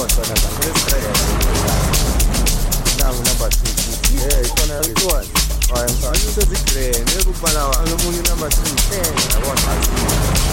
sona nangu number 2 isona isiwani hayi ngifuna into ezigreen ekubala omunye number 3 10 yabona